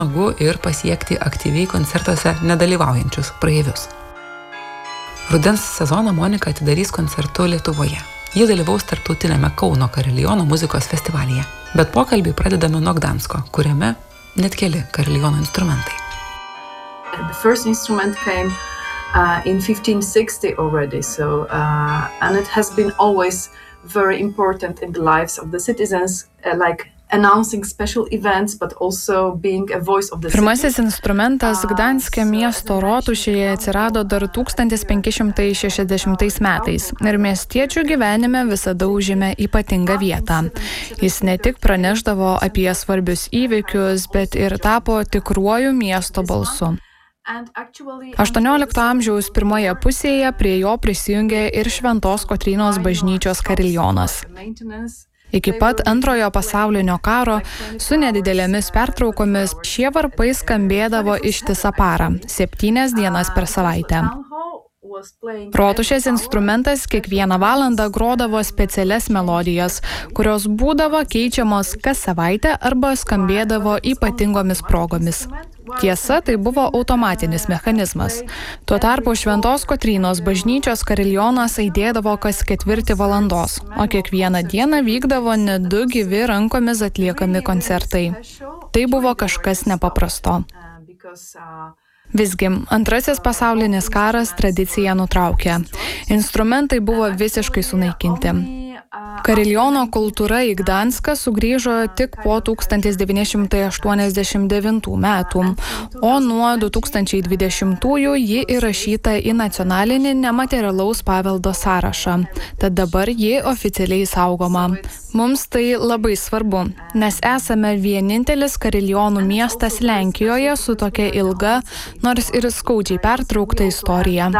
smagu ir pasiekti aktyviai koncertuose nedalyvaujančius praeivius. Rudens sezoną Monika atidarys koncertu Lietuvoje. Ji dalyvaus tarptautinėme Kauno Kariliono muzikos festivalyje. Bet pokalbį pradedame nuo Gdansko, kuriame net keli kariliono instrumentai. The first instrument came in 1560 already, and it has been always very important in the lives of the citizens, like announcing special events, but also being a voice of the city. Pirmasis instrumentas Gdanske miesto rotušėje atsirado dar 1560 metais ir miestiečių gyvenime visada užėmė ypatingą vietą. Jis ne tik praneždavo apie svarbius įvykius, bet ir tapo tikruoju miesto balsu. 18 amžiaus pirmoje pusėje prie jo prisijungė ir Šventos Kotrynos bažnyčios karilionas. Iki pat Antrojo pasaulinio karo su nedidelėmis pertraukomis šie varpai skambėdavo ištisą parą, 7 dienas per savaitę. Rotušės instrumentas kiekvieną valandą grodavo specialias melodijas, kurios būdavo keičiamos kas savaitę arba skambėdavo ypatingomis progomis. Tiesa, tai buvo automatinis mechanizmas. Tuo tarpu Šventos Kotrynos bažnyčios karilionas aidėdavo kas 4 valandos, o kiekvieną dieną vykdavo net 2 gyvi rankomis atliekami koncertai. Tai buvo kažkas nepaprasto. Visgi, Antrasis pasaulinis karas tradiciją nutraukė. Instrumentai buvo visiškai sunaikinti. Kariliono kultūra į Gdanską sugrįžo tik po 1989 metų, o nuo 2020-ųjų ji įrašyta į nacionalinį nematerialaus paveldo sąrašą, tad dabar ji oficialiai saugoma. Mums tai labai svarbu, nes esame vienintelis karilionų miestas Lenkijoje su tokia ilga, nors ir skaudžiai pertraukta istorija.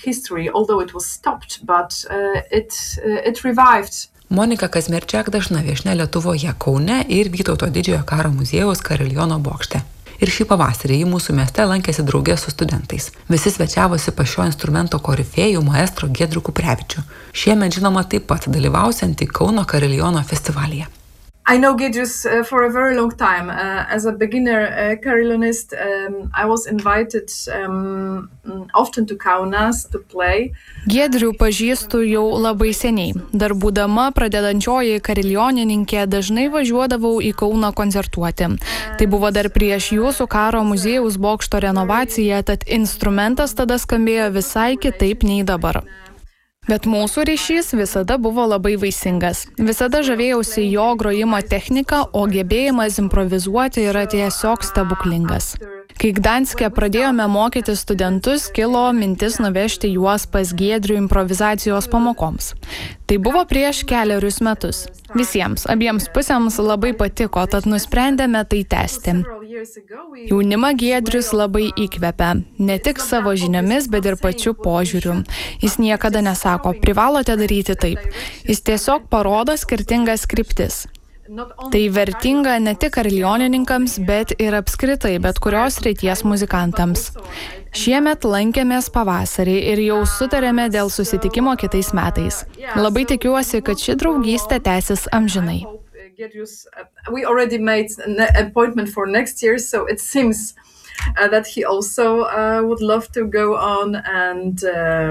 Monika Kazmierčiak dažna viešnia Lietuvoje, Kaune ir Vytauto didžiojo karo muziejaus kariliono bokšte. Ir šį pavasarį į mūsų mieste lankėsi draugė su studentais. Visi svečiavosi pas šio instrumento korifėjų maestro Giedrių Kuprevičių. Šiemet žinoma taip pat dalyvausiantį Kauno kariliono festivalyje. I know Giedrius for a very long time. As a beginner carillonist, I was invited often to Kaunas to play. Giedrių pažįstu jau labai seniai. Dar būdama pradedančioji karilionininkė dažnai važiuodavau į Kauną koncertuoti. Tai buvo dar prieš jūsų karo muziejaus bokšto renovaciją, tad instrumentas tada skambėjo visai kitaip nei dabar. Bet mūsų ryšys visada buvo labai vaisingas. Visada žavėjausi jo grojimo technika, o gebėjimas improvizuoti yra tiesiog stebuklingas. Kai Gdanske pradėjome mokyti studentus, kilo mintis nuvežti juos pas Giedrių improvizacijos pamokoms. Tai buvo prieš 4 metus. Visiems, abiems pusėms labai patiko, tad nusprendėme tai tęsti. Jaunimą Giedrius labai įkvepia, ne tik savo žiniomis, bet ir pačiu požiūriu. Jis niekada nesako, privalote daryti taip. Jis tiesiog parodo skirtingas kryptis. Tai vertinga ne tik karilionininkams, bet ir apskritai bet kurios srities muzikantams. Šiemet lankėmės pavasarį ir jau sutarėme dėl susitikimo kitais metais. Labai tikiuosi, kad ši draugystė tęsis amžinai. We already made an appointment for next year, so it seems that he also would love to go on and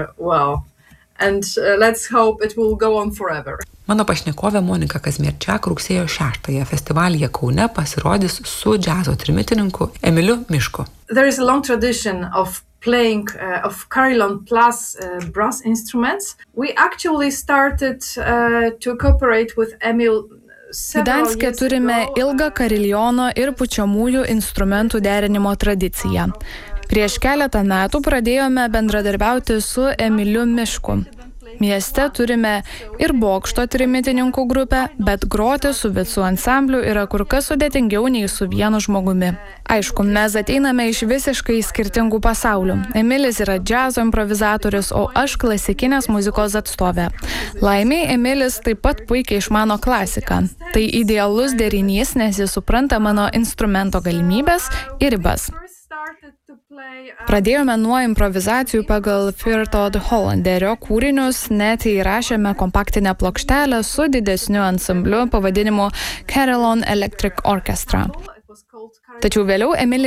let's hope it will go on forever. Mano pašnekovė Monika Kazmierčiak rugsėjo 6-ąją festivalyje Kaune pasirodys su džiazo trimitininku Emiliu Mišku. There is a long tradition of playing of carillon plus brass instruments. We actually started to cooperate with Emil. Gdanske turime ilgą kariliono ir pučiamųjų instrumentų derinimo tradiciją. Prieš keletą metų pradėjome bendradarbiauti su Emiliu Mišku. Mieste turime ir bokšto trimitininkų grupę, bet groti su visu ansambliu yra kur kas sudėtingiau nei su vienu žmogumi. Aišku, mes ateiname iš visiškai skirtingų pasaulių. Emilis yra džiazo improvizatorius, o aš klasikinės muzikos atstovė. Laimiai, Emilis taip pat puikiai išmano klasiką. Tai idealus derinys, nes jis supranta mano instrumento galimybės ir ribas. Pradėjome nuo improvizacijų pagal Firtod Hollanderio kūrinius, net įrašėme kompaktinę plokštelę su didesniu ansambliu pavadinimu Carillon Electric Orchestra. Tačiau vėliau Emilis